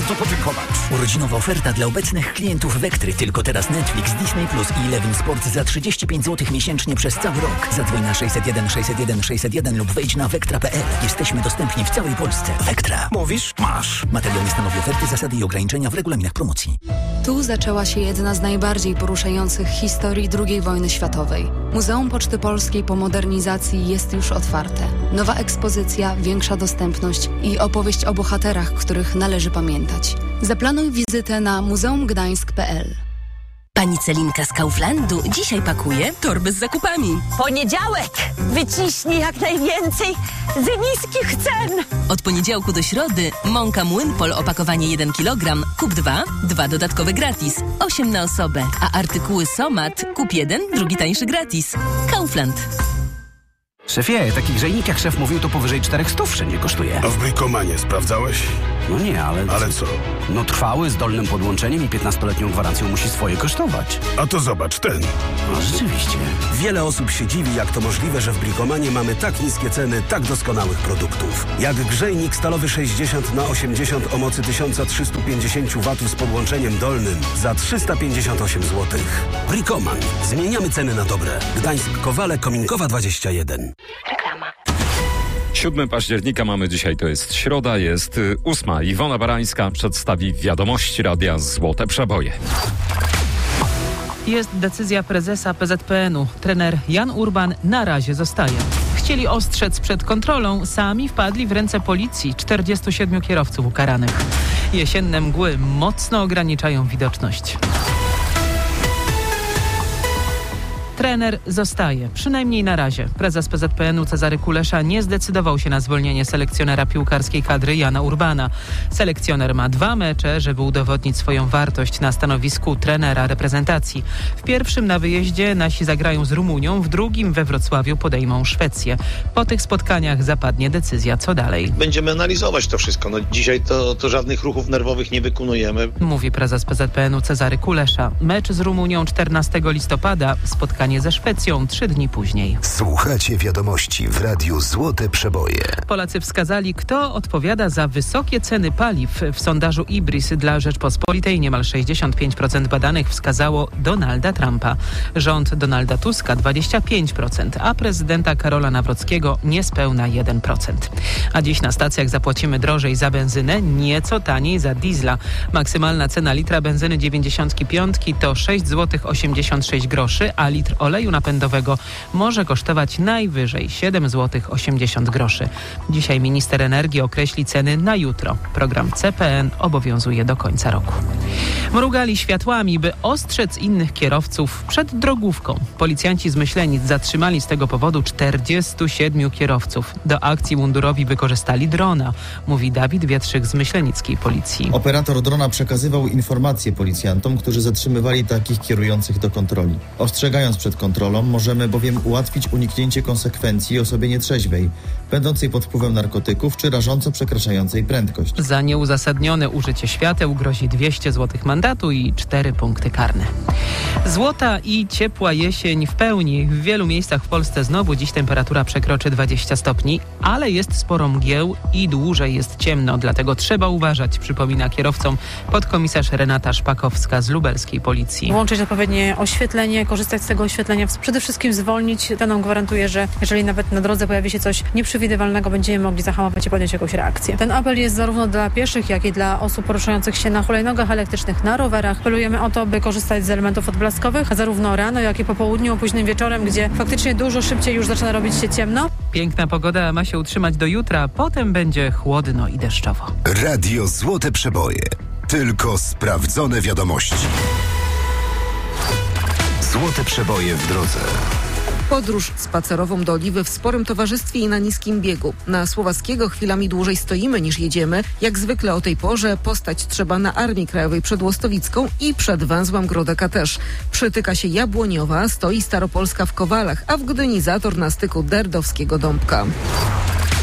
bardzo podziękować. Urodzinowa oferta dla obecnych klientów Wektry. Tylko teraz Netflix, Disney Plus i Eleven Sport za 35 zł miesięcznie przez cały rok. Zadzwoń na 601 601 601 lub wejdź na vectra.pl. Jesteśmy dostępni w całej Polsce. Vectra. Mówisz? Masz. Materiał nie stanowi oferty, zasady i ograniczenia w regulaminach promocji. Tu zaczęła się jedna z najbardziej poruszających historii II wojny światowej. Muzeum Poczty Polskiej po modernizacji jest już otwarte. Nowa ekspozycja, większa dostępność i opowieść o bohaterach, których należy pamiętać. Zaplanuj wizytę na muzeumgdańsk.pl. Pani Celinka z Kauflandu dzisiaj pakuje torby z zakupami. Poniedziałek! Wyciśnij jak najwięcej z niskich cen! Od poniedziałku do środy mąka Młynpol opakowanie 1 kg, kup 2 dodatkowe gratis. 8 na osobę. A artykuły Somat kup 1, drugi tańszy gratis. Kaufland. Szefie, taki grzejnik jak szef mówił, to powyżej 400 wszędzie kosztuje. A w Brikomanie sprawdzałeś? No nie, ale... Ale co? No trwały, z dolnym podłączeniem i 15-letnią gwarancją musi swoje kosztować. A to zobacz, ten. No rzeczywiście. Wiele osób się dziwi, jak to możliwe, że w Brikomanie mamy tak niskie ceny tak doskonałych produktów. Jak grzejnik stalowy 60/80 o mocy 1350 W z podłączeniem dolnym za 358 zł. Brikoman. Zmieniamy ceny na dobre. Gdańsk, Kowale, Kominkowa 21. Reklama. 7 października mamy dzisiaj, to jest środa, jest 8. Iwona Barańska przedstawi wiadomości radia Złote Przeboje. Jest decyzja prezesa PZPN-u. Trener Jan Urban na razie zostaje. Chcieli ostrzec przed kontrolą, sami wpadli w ręce policji. 47 kierowców ukaranych. Jesienne mgły mocno ograniczają widoczność. Trener zostaje, przynajmniej na razie. Prezes PZPN-u Cezary Kulesza nie zdecydował się na zwolnienie selekcjonera piłkarskiej kadry Jana Urbana. Selekcjoner ma 2 mecze, żeby udowodnić swoją wartość na stanowisku trenera reprezentacji. W pierwszym na wyjeździe nasi zagrają z Rumunią, w drugim we Wrocławiu podejmą Szwecję. Po tych spotkaniach zapadnie decyzja, co dalej. Będziemy analizować to wszystko. Dzisiaj to żadnych ruchów nerwowych nie wykonujemy. Mówi prezes PZPN-u Cezary Kulesza. Mecz z Rumunią 14 listopada, spotkanie ze Szwecją 3 dni później. Słuchacie wiadomości w Radiu Złote Przeboje. Polacy wskazali, kto odpowiada za wysokie ceny paliw. W sondażu Ibris dla Rzeczpospolitej niemal 65% badanych wskazało Donalda Trumpa. Rząd Donalda Tuska 25%, a prezydenta Karola Nawrockiego niespełna 1%. A dziś na stacjach zapłacimy drożej za benzynę, nieco taniej za diesla. Maksymalna cena litra benzyny 95 to 6,86 zł, a litr oleju napędowego może kosztować najwyżej 7,80 zł. Dzisiaj minister energii określi ceny na jutro. Program CPN obowiązuje do końca roku. Mrugali światłami, by ostrzec innych kierowców przed drogówką. Policjanci z Myślenic zatrzymali z tego powodu 47 kierowców. Do akcji mundurowi wykorzystali drona, mówi Dawid Wietrzyk z myślenickiej policji. Operator drona przekazywał informacje policjantom, którzy zatrzymywali takich kierujących do kontroli. Ostrzegając przed kontrolą, możemy bowiem ułatwić uniknięcie konsekwencji osobie nietrzeźwej, będącej pod wpływem narkotyków czy rażąco przekraczającej prędkość. Za nieuzasadnione użycie świateł grozi 200 zł mandatu i 4 punkty karne. Złota i ciepła jesień w pełni. W wielu miejscach w Polsce znowu dziś temperatura przekroczy 20 stopni, ale jest sporo mgieł i dłużej jest ciemno, dlatego trzeba uważać, przypomina kierowcom podkomisarz Renata Szpakowska z lubelskiej policji. Włączyć odpowiednie oświetlenie, korzystać z tego oświetlenia, przede wszystkim zwolnić. To nam gwarantuje, że jeżeli nawet na drodze pojawi się coś nieprzewidywalnego, będziemy mogli zahamować i podjąć jakąś reakcję. Ten apel jest zarówno dla pieszych, jak i dla osób poruszających się na hulajnogach elektrycznych, na rowerach. Apelujemy o to, by korzystać z elementów odblaskowych, zarówno rano, jak i po południu, późnym wieczorem, gdzie faktycznie dużo szybciej już zaczyna robić się ciemno. Piękna pogoda ma się utrzymać do jutra, potem będzie chłodno i deszczowo. Radio Złote Przeboje. Tylko sprawdzone wiadomości. Złote Przeboje w drodze. Podróż spacerową do Oliwy w sporym towarzystwie i na niskim biegu. Na Słowackiego chwilami dłużej stoimy niż jedziemy. Jak zwykle o tej porze postać trzeba na Armii Krajowej przed Łostowicką i przed węzłem Grodeka też. Przytyka się Jabłoniowa, stoi Staropolska w Kowalach, a w Gdyni Zator na styku Derdowskiego Dąbka.